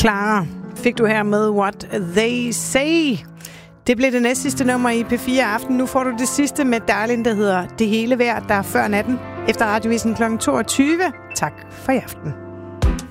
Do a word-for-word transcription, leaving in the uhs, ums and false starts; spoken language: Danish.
Clara fik du her med What They Say. Det blev det næst sidste nummer i P fire Aften. Nu får du det sidste med Darlin, der hedder Det Hele Værd, der er før natten efter Radiovisen klokken toogtyve. Tak for i aften.